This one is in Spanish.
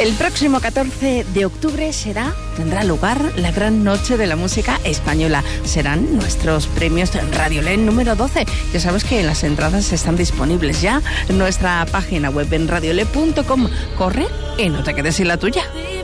El próximo 14 de octubre tendrá lugar la Gran Noche de la Música Española. Serán nuestros premios Radiolé número 12. Ya sabes que las entradas están disponibles ya en nuestra página web en radiolé.com. Corre y no te quedes sin la tuya.